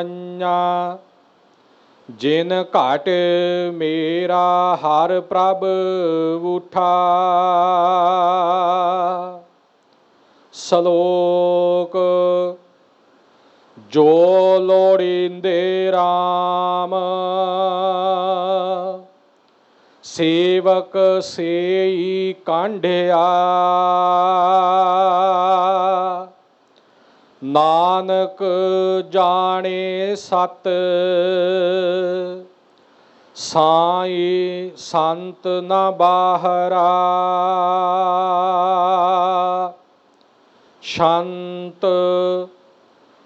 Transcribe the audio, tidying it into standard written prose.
ਜਿਨ ਘਟ ਮੇਰਾ ਹਰ ਪ੍ਰਭ ਉਠਾ। ਸ਼ਲੋਕ ਜੋ ਲੋੜੀਂਦੇ RAM ਸੇਵਕ ਸੇਈ ਕਾਂਢਿਆ। ਨਾਨਕ ਜਾਣੇ ਸਤ ਸਾਈ ਸੰਤ ਨ ਬਾਹਰਾ। ਸ਼ੰਤ